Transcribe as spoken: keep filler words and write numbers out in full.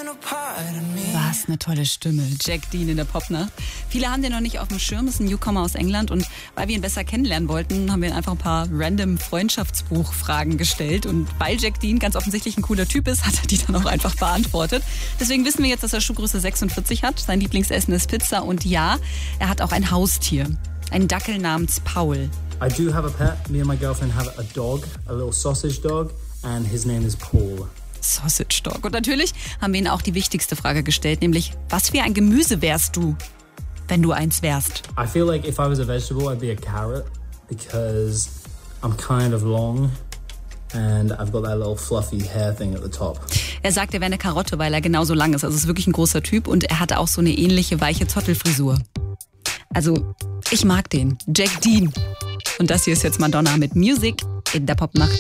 Was eine tolle Stimme. Jack Dean in der Popnacht. Viele haben den noch nicht auf dem Schirm, ist ein Newcomer aus England und weil wir ihn besser kennenlernen wollten, haben wir ihm einfach ein paar random Freundschaftsbuchfragen gestellt und weil Jack Dean ganz offensichtlich ein cooler Typ ist, hat er die dann auch einfach beantwortet. Deswegen wissen wir jetzt, dass er Schuhgröße sechsundvierzig hat. Sein Lieblingsessen ist Pizza und ja, er hat auch ein Haustier. Einen Dackel namens Paul. I do have a pet. Me and my girlfriend have a dog, a little sausage dog, and his name is Paul. Sausage Dog. Und natürlich haben wir ihn auch die wichtigste Frage gestellt, nämlich, was für ein Gemüse wärst du, wenn du eins wärst? I feel like if I was a vegetable, I'd be a carrot because I'm kind of long and I've got that little fluffy hair thing at the top. Er sagt, er wäre eine Karotte, weil er genauso lang ist. Also ist wirklich ein großer Typ und er hat auch so eine ähnliche weiche Zottelfrisur. Also, ich mag den. Jack Dean. Und das hier ist jetzt Madonna mit Music in der Popnacht.